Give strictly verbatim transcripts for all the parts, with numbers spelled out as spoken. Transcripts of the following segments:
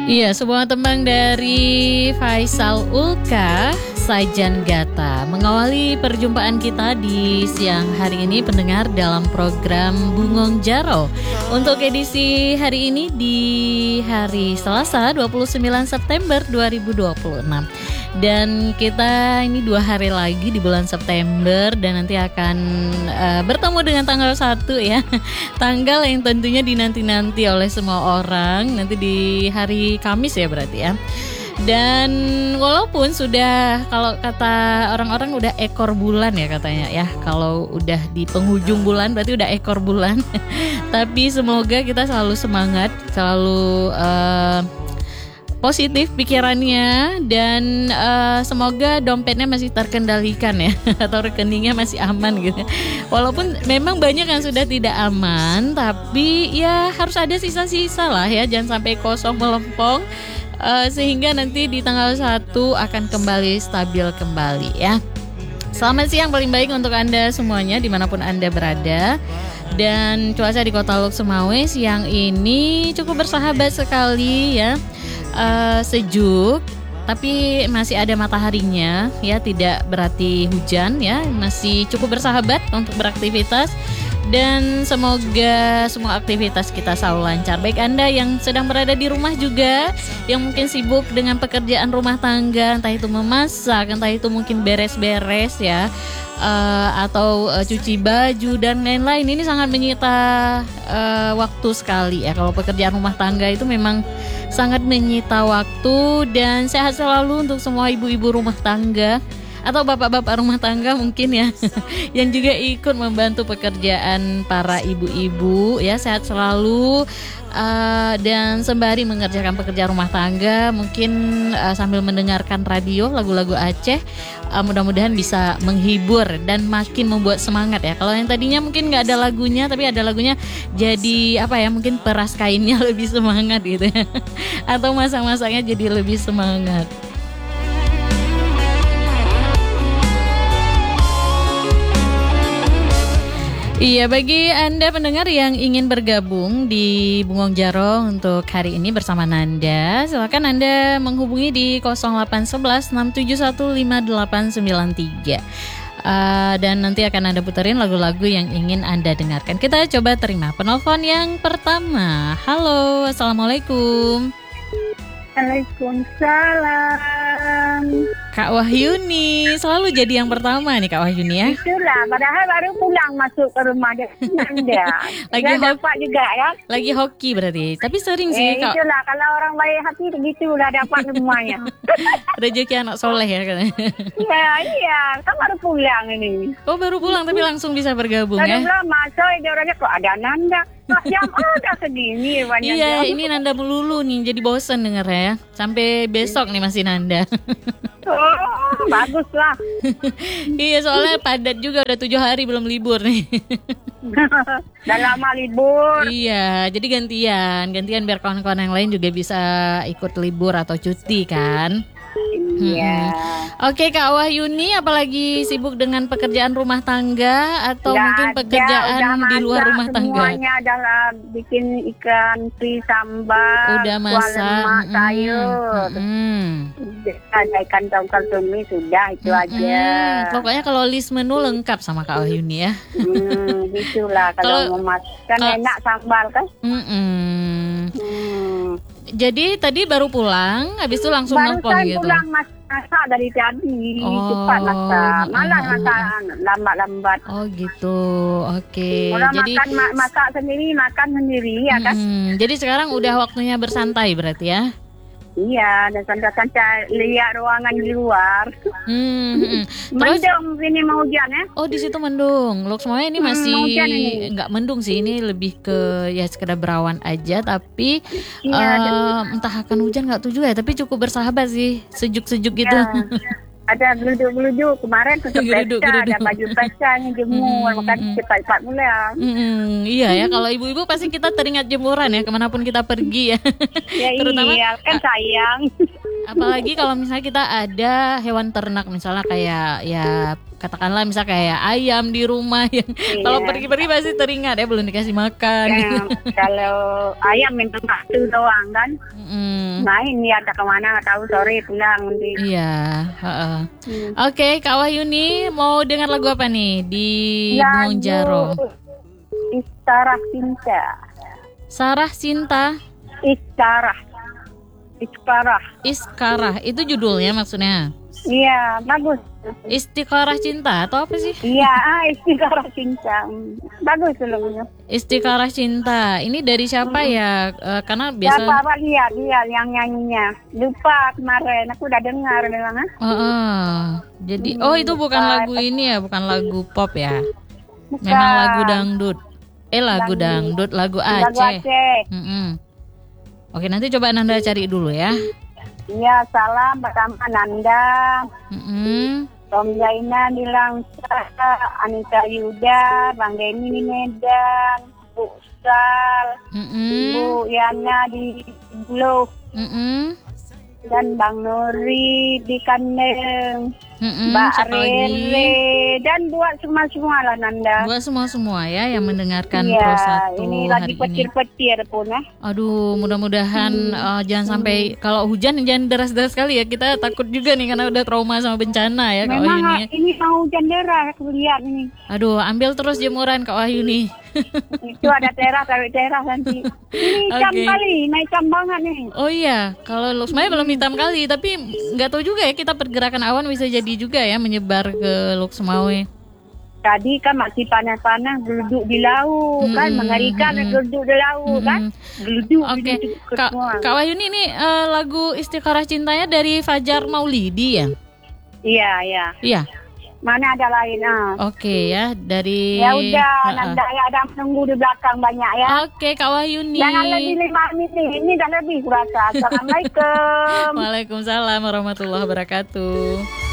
Iya, sebuah tembang dari Faisal Ulka, Sajan Gata, mengawali perjumpaan kita di siang hari ini pendengar dalam program Bungong Jaro. Untuk edisi hari ini di hari Selasa dua puluh sembilan September dua ribu dua puluh enam. Dan kita ini dua hari lagi di bulan September dan nanti akan uh, bertemu dengan tanggal satu ya. Tanggal yang tentunya dinanti-nanti oleh semua orang, nanti di hari Kamis ya berarti ya. Dan walaupun sudah, kalau kata orang-orang udah ekor bulan ya katanya ya, kalau udah di penghujung bulan berarti udah ekor bulan. Tapi semoga kita selalu semangat, selalu uh, positif pikirannya, dan uh, semoga dompetnya masih terkendalikan ya, atau rekeningnya masih aman gitu. Walaupun memang banyak yang sudah tidak aman, tapi ya harus ada sisa-sisa lah ya, jangan sampai kosong melempong, uh, sehingga nanti di tanggal satu akan kembali stabil kembali ya. Selamat siang paling baik untuk Anda semuanya dimanapun Anda berada. Dan cuaca di Kota Luk Semawe siang ini cukup bersahabat sekali ya. Uh, sejuk, tapi masih ada mataharinya ya, tidak berarti hujan ya, masih cukup bersahabat untuk beraktivitas, dan semoga semua aktivitas kita selalu lancar. Baik Anda yang sedang berada di rumah juga, yang mungkin sibuk dengan pekerjaan rumah tangga, entah itu memasak, entah itu mungkin beres-beres ya, uh, atau uh, cuci baju dan lain-lain, ini sangat menyita uh, waktu sekali ya. Kalau pekerjaan rumah tangga itu memang sangat menyita waktu, dan sehat selalu untuk semua ibu-ibu rumah tangga atau bapak-bapak rumah tangga mungkin ya yang juga ikut membantu pekerjaan para ibu-ibu ya. Sehat selalu, uh, dan sembari mengerjakan pekerjaan rumah tangga mungkin uh, sambil mendengarkan radio lagu-lagu Aceh, uh, mudah-mudahan bisa menghibur dan makin membuat semangat ya. Kalau yang tadinya mungkin nggak ada lagunya tapi ada lagunya, jadi apa ya, mungkin peras kainnya lebih semangat gitu ya atau masak-masaknya jadi lebih semangat. Iya, bagi Anda pendengar yang ingin bergabung di Bungong Jaro untuk hari ini bersama Nanda, silakan Anda menghubungi di nol delapan satu satu enam tujuh satu lima delapan sembilan tiga. Uh, dan nanti akan Anda puterin lagu-lagu yang ingin Anda dengarkan. Kita coba terima penelpon yang pertama. Halo, Assalamualaikum. Waalaikumsalam. Kak Wahyuni, selalu jadi yang pertama nih Kak Wahyuni ya. Itulah, padahal baru pulang masuk ke rumah dia. Lagi ho- dapat juga ya. Lagi hoki berarti. Tapi sering sih eh, Kak. Itulah, kalau orang baik hati begitulah dapat semuanya. Rezeki anak soleh ya katanya. Iya, iya, kan baru pulang ini. Oh, baru pulang tapi langsung bisa bergabung Tadi ya. Tadi bilang masuk, dia orangnya kok ada Nanda. Kok jam ada segini banyak. Iya, jam. ini Nanda melulu nih, jadi bosen denger ya. Sampai besok nih masih Nanda. Oh, bagus lah. Iya, soalnya padat juga, udah tujuh hari belum libur nih. Udah lama libur. Iya, jadi gantian, gantian biar kawan-kawan yang lain juga bisa ikut libur atau cuti kan. Iya. Hmm. Oke Kak Wahyuni, apalagi sibuk dengan pekerjaan rumah tangga atau Nggak mungkin ada, pekerjaan udah di luar rumah tangga? Semuanya adalah bikin ikan teri sambal, udah masak, lemak, sayur. Hmm. Ada ikan tongkol tumis, sudah itu hmm. aja. Pokoknya kalau list menu lengkap sama Kak Wahyuni ya. Hmm, gitulah kalau mau masak kan kalo, enak sambal kan. Hmm. Hmm. Jadi tadi baru pulang, habis itu langsung baru nelpon gitu. Baru pulang masak dari tadi, oh, cepat masak. Malah uh, masak lambat-lambat. Oh gitu, oke. Okay. Mulai jadi makan ma- masak sendiri, makan sendiri ya kan. Hmm, jadi sekarang udah waktunya bersantai berarti ya? Iya, dan santai-santai lihat ruangan di luar. Hmm, hmm. Terus, mendung ini mau hujan ya? Oh, di situ mendung. Luk semuanya ini masih hmm, nggak mendung sih, ini lebih ke ya sekedar berawan aja, tapi iya, uh, entah akan hujan nggak tuh juga ya, tapi cukup bersahabat sih, sejuk-sejuk gitu. Ya. Ada geludu-geludu kemarin ke pesta, ada baju pestanya jemur, hmm, maka cepat-cepat mulai. Hmm, iya ya, kalau ibu-ibu pasti kita teringat jemuran ya kemanapun kita pergi ya. Ya terutama, iya, kan sayang. Apalagi kalau misalnya kita ada hewan ternak, misalnya kayak ya katakanlah misalnya kayak ayam di rumah yang Iya. kalau pergi-pergi pasti teringat ya belum dikasih makan. Ya, kalau ayam minta satu doang kan, Mm, main dia ada kemana nggak tahu, sore pulang nanti. iya. heeh. Hmm. Oke, Kak Wahyuni mau dengar lagu apa nih di Bungung Jaro? Istarah Cinta. Sarah Sinta Istarah. Istarah. Iskarah itu judulnya maksudnya. Iya, bagus. Istiqorah cinta atau apa sih? Iya, ah, Istarah Cinta. Hmm, bagus lagunya. Istiqorah cinta. Ini dari siapa ya? Eh, karena Biasa. biasa. Siapa dia, dia yang nyanyinya. Lupa kemarin, aku udah dengar memang. ah. Oh, oh. Jadi Hmm, oh itu bukan lupa. lagu ini ya, bukan lagu pop ya. Bukan. Memang lagu dangdut. Eh lagu Dangdut. dangdut, lagu Lagu Aceh. Aceh. Mm-mm. Oke, nanti coba Nanda cari dulu ya. Iya, salam pertama Nanda. Mm-mm. Tom Zaina di Langsa, Anita Yuda, Bang Denny di Medan, Bu Sal, Mm-mm. Bu Yana di Blok, Mm-mm. dan Bang Nuri di Kandeng, Mm-mm. Mbak Siapa lagi? Rere, dan buat semua-semua lah Nanda. Buat semua-semua ya yang mendengarkan Iya, Pro satu ini hari lagi ini. petir-petir pun eh. Aduh, mudah-mudahan eh, jangan sampai kalau hujan jangan deras-deras sekali ya. Kita takut juga nih karena udah trauma sama bencana ya Kak Memang Wahyuni. ini mau hujan deras aku lihat ini. Aduh, ambil terus jemuran Kak Wahyuni. Itu ada teras, tarik teras nanti. Ini hitam Oke. kali, naik hitam banget nih. Oh iya, kalau Luxmaya belum hitam kali, tapi nggak tahu juga ya kita pergerakan awan bisa jadi juga ya menyebar ke Luxmawe. Tadi kan masih panas-panas duduk di laut Mm-mm, kan, mengerikan mm-mm. duduk di laut kan. Duduk Oke, duduk ke Kak, semua. Kak Wahyuni ini eh, lagu Istiqorah Cintanya dari Fajar Maulidi ya? Iya, iya. Iya. Mana ada lain ah. Oke ya, dari Ya udah, Ha-ha. Nanda ya ada menunggu di belakang banyak ya. Oke, Kak Wahyuni. Jangan lebih lima menit nih, ini dah lebih kurasa. Assalamualaikum. Waalaikumsalam warahmatullahi wabarakatuh.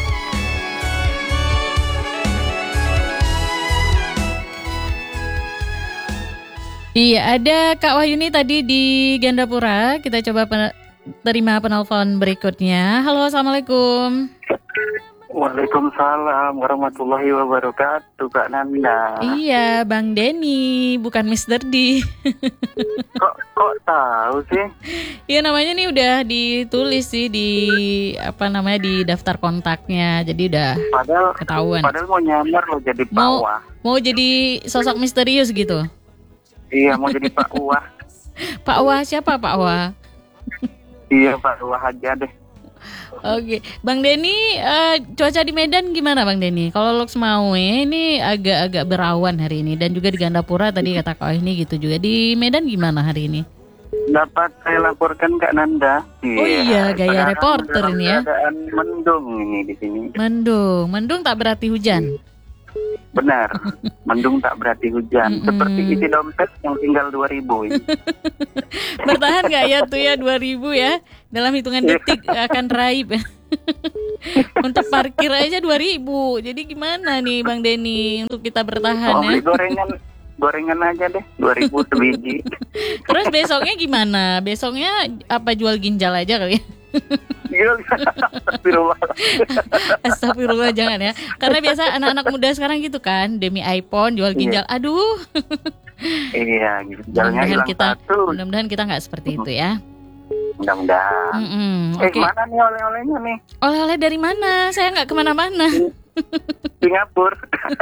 Iya, ada Kak Wahyuni tadi di Gandapura. Kita coba pen- terima penelpon berikutnya. Halo, assalamualaikum. Waalaikumsalam warahmatullahi wabarakatuh, Kak Nanda. Iya, Bang Denny, bukan mister D. Kok kok tahu sih? Iya, namanya nih udah ditulis sih di apa namanya di daftar kontaknya. Jadi udah Padahal ketahuan. padahal mau nyamar lo jadi Pak Mau Wah. mau jadi sosok misterius gitu. Iya, mau jadi Pak Wah. Pak Wah siapa Pak Wah? Iya, Pak Wah aja deh. Oke, Bang Denny, eh, cuaca di Medan gimana Bang Denny? Kalau Luxmawe ini agak-agak berawan hari ini dan juga di Gandapura tadi kata Kak ini gitu juga. Di Medan gimana hari ini? Dapat saya laporkan Kak Nanda. Oh iya, gaya sekarang reporter dalam ini ya. Keadaan mendung ini di sini. Mendung, mendung tak berarti hujan. Benar, mendung tak berarti hujan. Mm-mm. Seperti isi dompet yang tinggal dua ribu ini. Bertahan nggak ya tuh ya dua ribu ya? Dalam hitungan detik akan raib. Untuk parkir aja dua ribu. Jadi gimana nih Bang Denny untuk kita bertahan Oh, ya? beli gorengan gorengan aja deh, dua ribu sebiji. Terus besoknya gimana? Besoknya apa jual ginjal aja kali ya? Gila, astagfirullah. Astagfirullah jangan ya. Karena biasa anak-anak muda sekarang gitu kan, demi iPhone jual ginjal. Aduh. Iya, ginjalnya Mudah-mudahan hilang kita satu. mudah-mudahan kita nggak seperti itu ya. Mudah-mudahan. Mm-mm, Eh, Oke. mana nih oleh-olehnya nih? Oleh-oleh dari mana? Saya nggak kemana-mana. Singapura.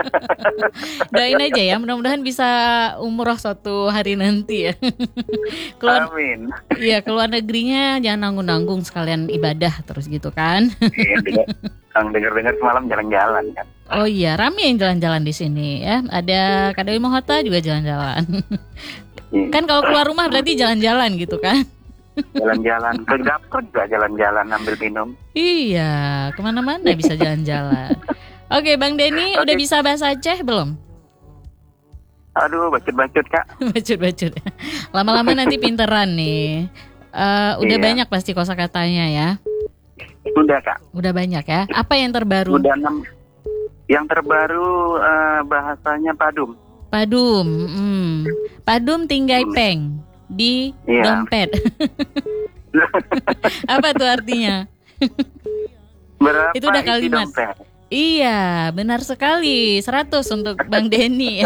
Doain aja ya, mudah-mudahan bisa umroh suatu hari nanti ya. Keluar, Amin. iya keluar negerinya jangan nanggung-nanggung sekalian ibadah terus gitu kan. Iya, dengar- Yang dengar-dengar semalam jalan-jalan kan. Oh iya, rame yang jalan-jalan di sini ya. Ada Kak Dewi Mohota juga jalan-jalan. Iya. Kan kalau keluar rumah berarti jalan-jalan gitu kan. Jalan-jalan ke dapur juga jalan-jalan ambil minum. Iya, kemana-mana bisa jalan-jalan. Oke, Bang Denny Oke. udah bisa bahasa Aceh belum? Aduh, bacot-bacot Kak. Bacot-bacot. Lama-lama nanti pinteran nih. Eh, udah Iya. banyak pasti kosakatanya ya. Udah Kak. Udah banyak ya. Apa yang terbaru? Udah enam. Yang terbaru eh, bahasanya padum. Padum. mm. Padum tinggai peng di Iya. dompet. Apa tuh artinya? Berapa Itu udah isi kalimat. dompet? Iya, benar sekali. seratus untuk Bang Denny.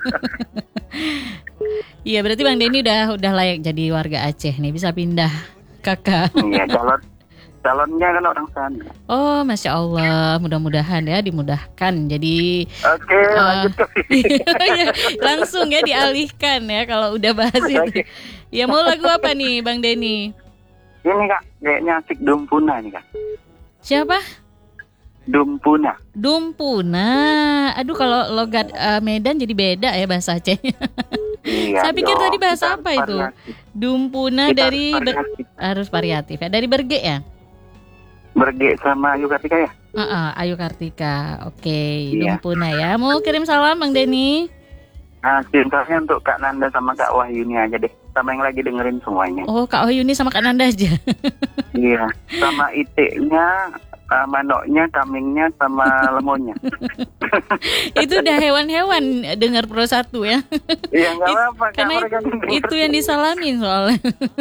Iya, berarti Bang Denny udah udah layak jadi warga Aceh nih, bisa pindah kakak. Iya, calon calonnya kan orang sana. Oh, Masya Allah, mudah-mudahan ya dimudahkan. Jadi Oke, eh, lanjut ke iya, langsung ya dialihkan ya kalau udah bahas itu. Ya mau lagu apa nih Bang Denny? Ini Kak, kayaknya asik Dumpuna nih Kak. Siapa? Dumpuna. Dumpuna. Aduh, kalau logat eh, Medan jadi beda ya bahasa Acehnya. Iya. Saya pikir dong, tadi bahasa kita apa harus itu? variatif. Dumpuna Kita dari harus ber- variatif. harus variatif ya. Dari Berge ya? Berge sama Ayu Kartika ya? Heeh, Ayu Kartika. Oke, Iya. Dumpuna ya. Mau kirim salam Bang Denny? Nah, cintanya untuk Kak Nanda sama Kak Wahyuni aja deh. Sama yang lagi dengerin semuanya. Oh, Kak Oyuni sama Kak Nanda aja. Iya. Sama itiknya, uh, manoknya, kambingnya, sama lemonnya. Itu udah hewan-hewan dengar Pro satu ya. Iya, nggak apa-apa. Kak, Karena mereka denger. itu yang disalamin soalnya.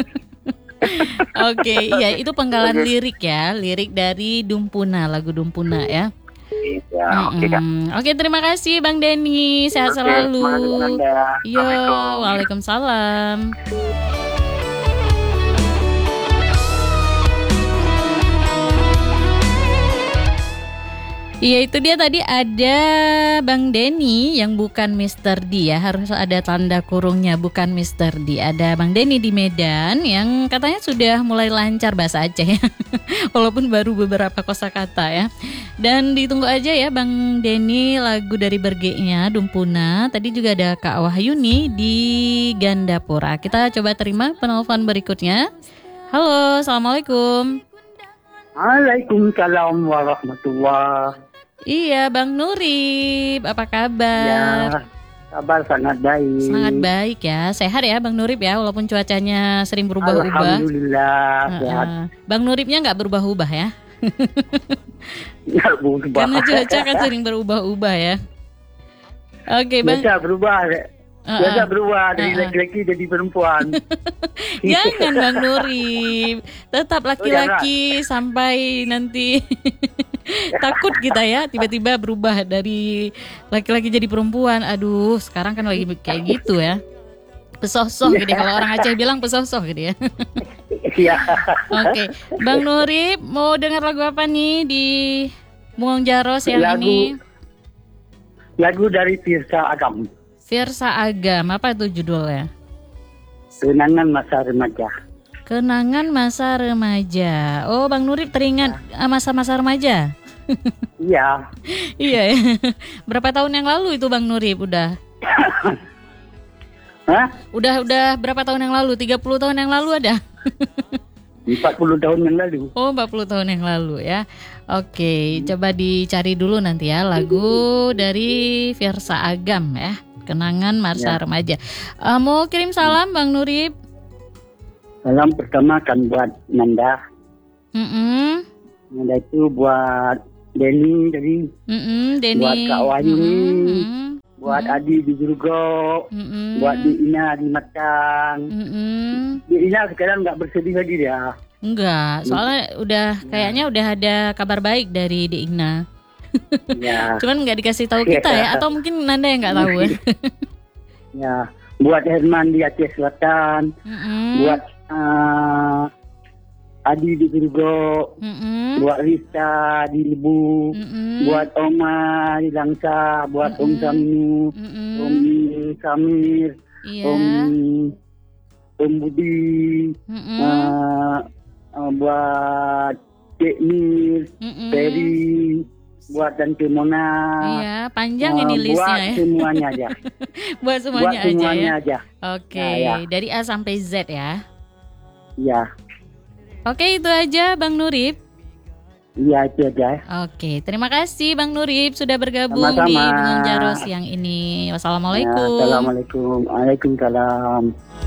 Oke, iya itu penggalan Oke. lirik ya, lirik dari Dumpuna, lagu Dumpuna ya. Iya, oke Kak. Mm-mm. Oke, terima kasih Bang Denny, sehat Oke, selalu. terima kasih, Nanda. Yo, Assalamualaikum. waalaikumsalam. Iya itu dia tadi ada Bang Denny yang bukan mister D ya, harus ada tanda kurungnya bukan mister D. Ada Bang Denny di Medan yang katanya sudah mulai lancar bahasa Aceh ya. Walaupun baru beberapa kosakata ya. Dan ditunggu aja ya Bang Denny lagu dari Berge-nya Dumpuna. Tadi juga ada Kak Wahyuni di Gandapura. Kita coba terima penelpon berikutnya. Halo, Assalamualaikum. Waalaikumsalam warahmatullahi. Iya, Bang Nurib, apa kabar? Ya, kabar sangat baik. Sangat baik ya, sehat ya Bang Nurib ya, walaupun cuacanya sering berubah-ubah. Alhamdulillah sehat. Uh-uh. Bang Nuribnya nggak berubah-ubah ya? Ya, berubah. Karena cuaca kan sering berubah-ubah ya. Oke Bang. Biasa berubah. Uh-uh. Biasa berubah dari Uh-uh. laki-laki jadi perempuan. Jangan Bang Nurib, tetap laki-laki sampai nanti takut kita ya, tiba-tiba berubah dari laki-laki jadi perempuan. Aduh, sekarang kan lagi kayak gitu ya. Pesosoh gitu ya. Kalau orang Aceh bilang pesosoh gitu ya. Iya. Oke, Bang Nurib mau dengar lagu apa nih di Bungong Jaro siang Lagu- ini? Lagu dari Tirsa Agam. Firsa Agam, apa itu judulnya? Kenangan masa remaja. Kenangan masa remaja. Oh, Bang Nurib teringat ah, masa-masa remaja? Iya. Iya ya. Berapa tahun yang lalu itu Bang Nurib udah? Hah? Udah udah berapa tahun yang lalu? tiga puluh tahun yang lalu ada? empat puluh tahun yang lalu. Oh, empat puluh tahun yang lalu ya. Oke, coba dicari dulu nanti ya lagu dari Firsa Agam ya. Kenangan masa Ya. remaja. Eh, mau kirim salam Bang Nurib? Salam pertama kan buat Nanda. Mm-mm. Nanda itu buat Denny tadi. Mm-mm, Denny. Buat Kak Wahyuni. Mm-mm. Buat Adi di Jurgo. Mm-mm. Buat Di Ina di Matang. Mm-mm. Di Ina sekarang nggak bersedih lagi dia. Enggak, soalnya udah kayaknya udah ada kabar baik dari Di Igna. Ya. Cuman nggak dikasih tahu kita ya, atau mungkin Nanda yang nggak tahu ya. Ya. Buat Herman di Aceh Selatan. Mm-mm. Buat uh, Adi di Jurgo. Mm-mm. Buat Rista di Lebu. Mm-mm. Buat Oma di Langsa. Buat Om Mm-mm. Saminu. Mm-mm. Om Samir. Iya. Om Om Budi. Mm-mm. uh, uh, buat Cik Mir. Mm-mm. Ferry. Buat Tante Mona. Iya, panjang Uh, ini listnya buat ya. semuanya aja. Buat semuanya buat aja semuanya ya. aja. Oke, Ya, ya. dari A sampai Z ya. Ya, Oke, itu aja Bang Nurib. iya itu aja. Oke, terima kasih Bang Nurib sudah bergabung di Sama-sama. Bungong Jaro siang ini. Ya, Wassalamualaikum. Assalamualaikum. Waalaikumsalam.